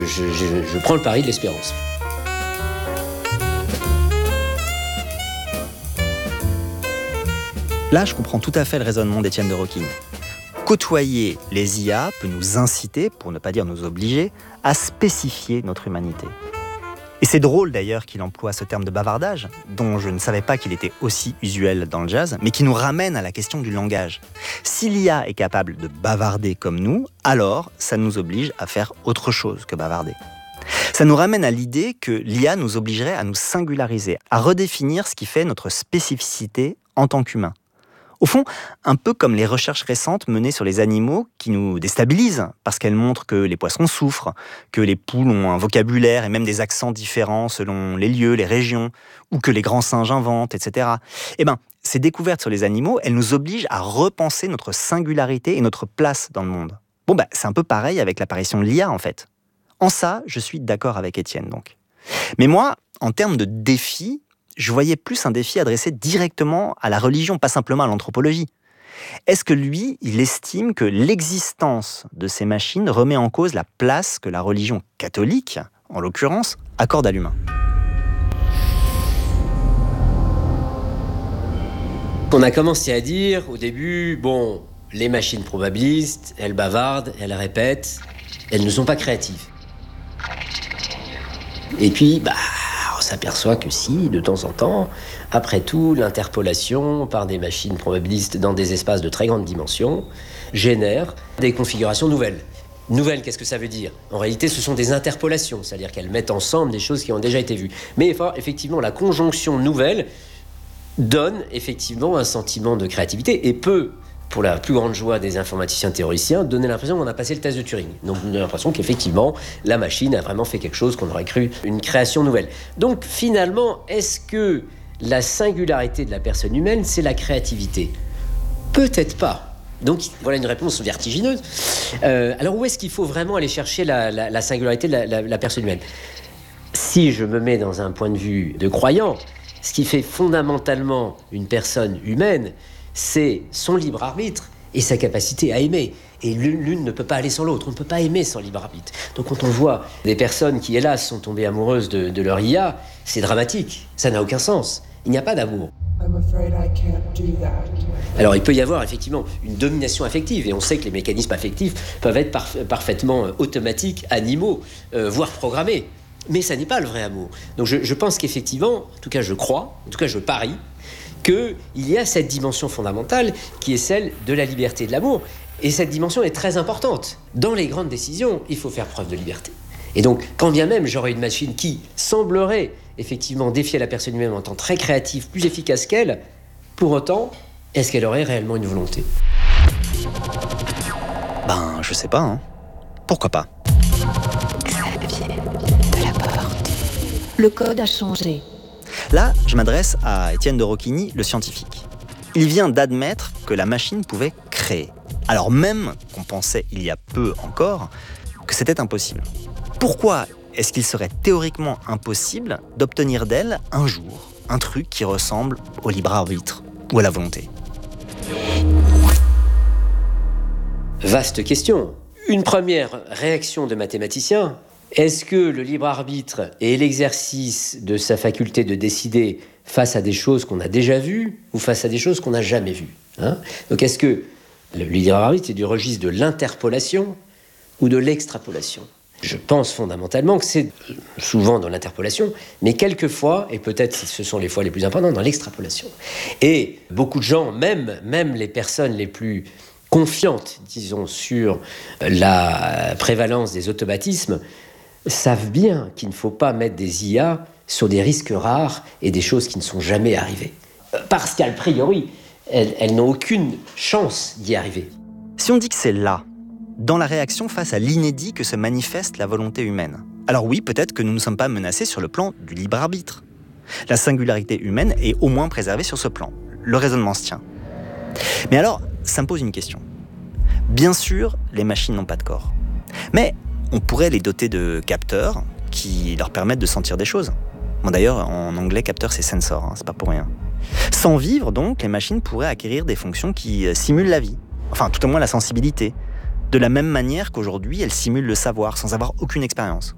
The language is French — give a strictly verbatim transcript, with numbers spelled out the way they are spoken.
Je, je, je prends le pari de l'espérance. Là, je comprends tout à fait le raisonnement d'Étienne de Roquigny. Côtoyer les I A peut nous inciter, pour ne pas dire nous obliger, à spécifier notre humanité. Et c'est drôle d'ailleurs qu'il emploie ce terme de bavardage, dont je ne savais pas qu'il était aussi usuel dans le jazz, mais qui nous ramène à la question du langage. Si l'I A est capable de bavarder comme nous, alors ça nous oblige à faire autre chose que bavarder. Ça nous ramène à l'idée que l'I A nous obligerait à nous singulariser, à redéfinir ce qui fait notre spécificité en tant qu'humain. Au fond, un peu comme les recherches récentes menées sur les animaux qui nous déstabilisent, parce qu'elles montrent que les poissons souffrent, que les poules ont un vocabulaire et même des accents différents selon les lieux, les régions, ou que les grands singes inventent, et cetera. Eh bien, ces découvertes sur les animaux, elles nous obligent à repenser notre singularité et notre place dans le monde. Bon, bah, c'est un peu pareil avec l'apparition de l'I A, en fait. En ça, je suis d'accord avec Étienne, donc. Mais moi, en termes de défi, je voyais plus un défi adressé directement à la religion, pas simplement à l'anthropologie. Est-ce que lui, il estime que l'existence de ces machines remet en cause la place que la religion catholique, en l'occurrence, accorde à l'humain ? On a commencé à dire au début, bon, les machines probabilistes, elles bavardent, elles répètent, elles ne sont pas créatives. Et puis, bah... on s'aperçoit que si, de temps en temps, après tout, l'interpolation par des machines probabilistes dans des espaces de très grande dimension génère des configurations nouvelles. Nouvelles, qu'est-ce que ça veut dire ? En réalité, ce sont des interpolations, c'est-à-dire qu'elles mettent ensemble des choses qui ont déjà été vues. Mais effectivement, la conjonction nouvelle donne effectivement un sentiment de créativité et peut, pour la plus grande joie des informaticiens théoriciens, donner l'impression qu'on a passé le test de Turing. Donc on a l'impression qu'effectivement, la machine a vraiment fait quelque chose qu'on aurait cru une création nouvelle. Donc finalement, est-ce que la singularité de la personne humaine, c'est la créativité ? Peut-être pas. Donc voilà une réponse vertigineuse. Euh, alors où est-ce qu'il faut vraiment aller chercher la, la, la singularité de la, la, la personne humaine ? Si je me mets dans un point de vue de croyant, ce qui fait fondamentalement une personne humaine, c'est son libre arbitre et sa capacité à aimer. Et l'une, l'une ne peut pas aller sans l'autre. On ne peut pas aimer sans libre arbitre. Donc quand on voit des personnes qui, hélas, sont tombées amoureuses de, de leur I A, c'est dramatique. Ça n'a aucun sens. Il n'y a pas d'amour. Alors il peut y avoir effectivement une domination affective. Et on sait que les mécanismes affectifs peuvent être parf- parfaitement automatiques, animaux, euh, voire programmés. Mais ça n'est pas le vrai amour. Donc je, je pense qu'effectivement, en tout cas je crois, en tout cas je parie, qu'il y a cette dimension fondamentale qui est celle de la liberté et de l'amour. Et cette dimension est très importante. Dans les grandes décisions, il faut faire preuve de liberté. Et donc, quand bien même j'aurais une machine qui semblerait effectivement défier la personne humaine en tant très créative, plus efficace qu'elle, pour autant, est-ce qu'elle aurait réellement une volonté ? Ben, je sais pas, hein. Pourquoi pas ? Xavier Delaporte. Le code a changé. Là, je m'adresse à Étienne de Roquigny, le scientifique. Il vient d'admettre que la machine pouvait créer. Alors même qu'on pensait il y a peu encore que c'était impossible. Pourquoi est-ce qu'il serait théoriquement impossible d'obtenir d'elle un jour un truc qui ressemble au libre arbitre ou à la volonté ? Vaste question. Une première réaction de mathématicien, est-ce que le libre arbitre est l'exercice de sa faculté de décider face à des choses qu'on a déjà vues ou face à des choses qu'on n'a jamais vues, hein ? Donc est-ce que le libre arbitre est du registre de l'interpolation ou de l'extrapolation ? Je pense fondamentalement que c'est souvent dans l'interpolation, mais quelquefois, et peut-être ce sont les fois les plus importantes, dans l'extrapolation. Et beaucoup de gens, même, même les personnes les plus confiantes, disons, sur la prévalence des automatismes, savent bien qu'il ne faut pas mettre des I A sur des risques rares et des choses qui ne sont jamais arrivées. Parce qu'a priori, elles, elles n'ont aucune chance d'y arriver. Si on dit que c'est là, dans la réaction face à l'inédit que se manifeste la volonté humaine, alors oui, peut-être que nous ne sommes pas menacés sur le plan du libre arbitre. La singularité humaine est au moins préservée sur ce plan. Le raisonnement se tient. Mais alors, ça me pose une question. Bien sûr, les machines n'ont pas de corps. Mais on pourrait les doter de capteurs qui leur permettent de sentir des choses. Bon, d'ailleurs, en anglais, capteur, c'est sensor, hein, c'est pas pour rien. Sans vivre, donc, les machines pourraient acquérir des fonctions qui euh, simulent la vie. Enfin, tout au moins la sensibilité. De la même manière qu'aujourd'hui, elles simulent le savoir sans avoir aucune expérience.